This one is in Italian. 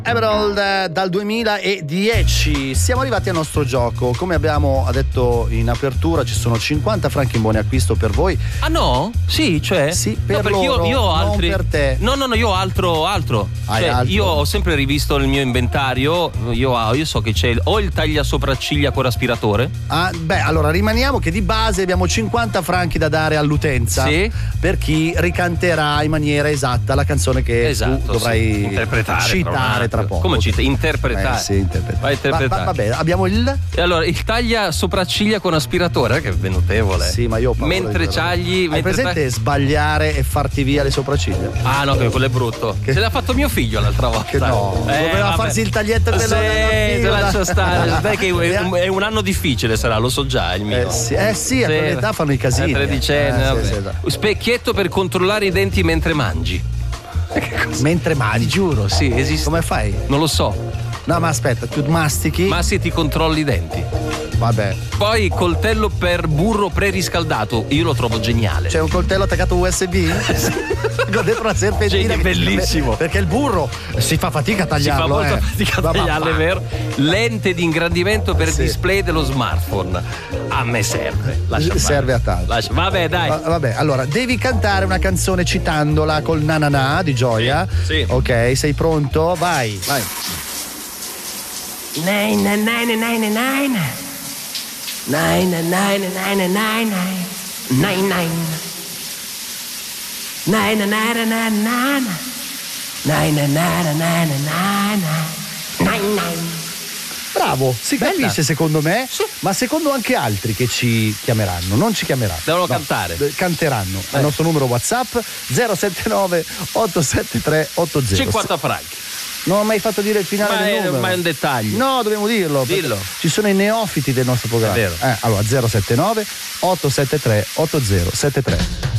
Emerald dal 2010. Siamo arrivati al nostro gioco. Come abbiamo detto in apertura, ci sono 50 franchi in buoni acquisto per voi. Ah no? Sì, cioè? Sì, per no, perché loro, io ho altri. non per te. No, io ho altro. Hai Cioè, altro? io ho sempre rivisto il mio inventario. Io so che c'è o il tagliasopracciglia con aspiratore. Allora rimaniamo che di base abbiamo 50 franchi da dare all'utenza. Sì. Per chi ricanterà in maniera esatta la canzone che tu dovrai interpretare, citare tra poco. Come cita? Interpretare. Sì, interpretare. Vai a interpretare. Vabbè, abbiamo il. E allora, il taglia sopracciglia con aspiratore, che è notevole. Sì, ma io ho paura mentre di tagli. Hai presente sbagliare e farti via le sopracciglia? Ah no, che quello è brutto. Se l'ha fatto mio figlio l'altra volta. Che no, doveva farsi il taglietto quello. Sì, lascia stare. Dai che è un anno difficile sarà, lo so già il mio. Sì, a quell'età fanno i casini. Tredicenne, Specchietto per controllare i denti mentre mangi. Mentre mangi? Giuro, sì, esiste. Come fai? Non lo so. No, ma aspetta, tu mastichi? Ma se ti controlli i denti. Vabbè. Poi coltello per burro preriscaldato, io lo trovo geniale. C'è un coltello attaccato USB? Con dentro una serpentina. È bellissimo. Perché il burro si fa fatica a tagliarlo. Si fa molta fatica a tagliarlo, è vero. Lente di ingrandimento per display dello smartphone. A me serve. Serve a tanto. Vabbè, dai. Vabbè, allora, devi cantare una canzone citandola col na di Gioia. Sì. Ok, sei pronto? Vai. Nine, nine, nine, nine, nine. Nine, nine, nine, nine, nine, nine, nine. Nine, nine, nine, nine, nine. Nine, nine, nine, nine, nine, nine, nine. Bravo, si capisce secondo me, sì. Ma secondo anche altri che ci chiameranno, non ci chiameranno. Devono cantare. Canteranno. Al nostro numero WhatsApp 079 873 80. 50 franchi. Non ho mai fatto dire il finale del numero. Ma è un dettaglio. No, dobbiamo dirlo. Dillo. Ci sono i neofiti del nostro programma. È vero. Allora 079 873 8073.